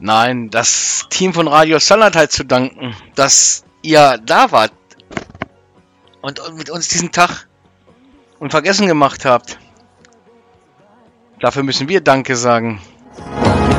Nein, das Team von Radio Saarland halt zu danken, dass ihr da wart und mit uns diesen Tag unvergessen gemacht habt. Dafür müssen wir Danke sagen.